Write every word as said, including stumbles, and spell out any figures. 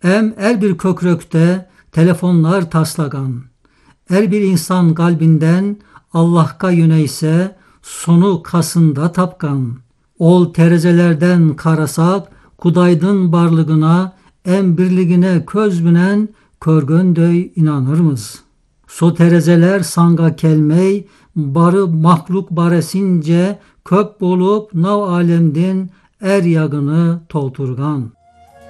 Em el bir kökrökte telefonlar taslagan. Er bir insan kalbinden Allah'a yöneyse sonu kasında tapkan. Ol terezelerden karasak Kudaydın barlığına em birligine köz bünen körgöndöy inanırmız. So terezeler sanga kelmey barı mahluk baresince köp bolup nav alemdin er yagını tolturgan.